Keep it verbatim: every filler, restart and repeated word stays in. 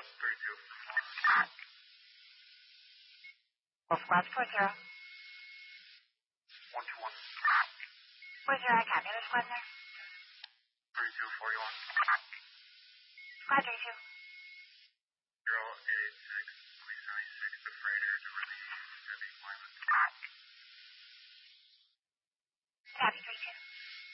thirty-two. Wolf Squad four zero. one two one. four zero, I copy. Other squad there? thirty-two, forty-one. Squad thirty-two.